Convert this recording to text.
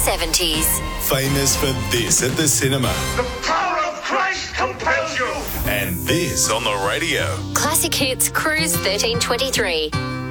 70s. Famous for this at the cinema. The power of Christ compels you. And this on the radio. Classic Hits Cruise 1323.